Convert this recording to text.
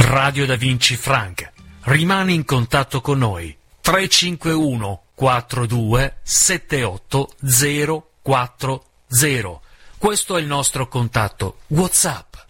Radio Da Vinci Frank. Rimani in contatto con noi. 351 42 78 040. Questo è il nostro contatto WhatsApp.